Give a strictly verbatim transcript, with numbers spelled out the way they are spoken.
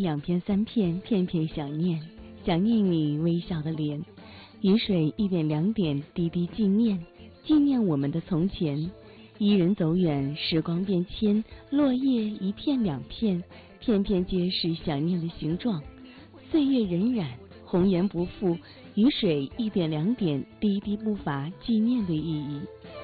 两片三片，片片想念，想念你微笑的脸。雨水一点两点，滴滴纪念，纪念我们的从前。一人走远，时光变迁，落叶一片两片，片片皆是想念的形状。岁月荏苒，红颜不负，雨水一点两点，滴滴不乏纪念的意义。